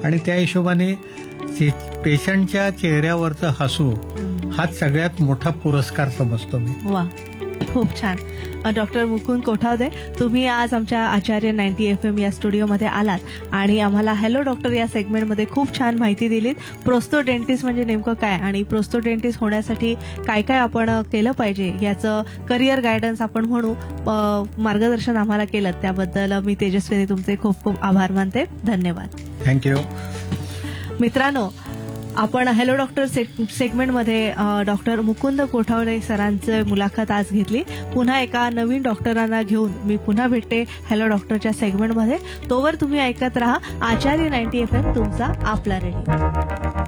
आणि त्या हिशोबाने पेशंटच्या चेहऱ्यावरचं हसू हाच सगळ्यात मोठा पुरस्कार समजतो मी. वा, खूप छान. डॉक्टर मुकुंद कोठावदे, तुम्ही आज आमच्या आचार्य 90 FM या स्टुडिओमध्ये आलात आणि आम्हाला हॅलो डॉक्टर या सेगमेंटमध्ये खूप छान माहिती दिलीत. प्रोस्थोडेंटिस्ट म्हणजे नेमकं काय आणि प्रोस्थोडेंटिस्ट होण्यासाठी काय काय आपण केलं पाहिजे याचं करिअर गायडन्स आपण म्हणू मार्गदर्शन आम्हाला केलं, त्याबद्दल मी तेजस्विनी तुमचे खूप खूप आभार मानते. धन्यवाद. थँक्यू. मित्रांनो, आपण हॅलो डॉक्टर सेगमेंटमध्ये डॉक्टर मुकुंद कोठावदे सरांची मुलाखत आज घेतली. पुन्हा एका नवीन डॉक्टरांना घेऊन मी पुन्हा भेटते हॅलो डॉक्टरच्या सेगमेंटमध्ये. तोवर तुम्ही ऐकत राहा आचार्य 90 FM, तुमचा आपला रेडिओ.